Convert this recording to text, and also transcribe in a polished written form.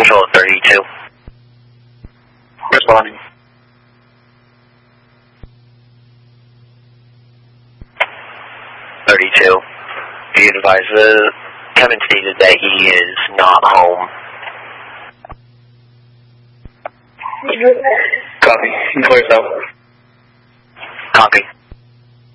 Control 32. Responding. Be advised, Kevin stated that he is not home. Copy. Clear yourself. Copy.